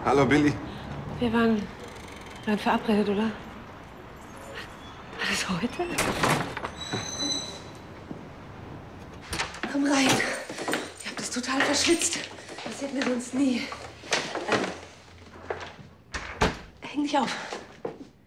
Hallo, Billy. Wir waren verabredet, oder? War das heute? Komm rein. Ich hab das total verschwitzt. Passiert mir sonst nie. Häng dich auf.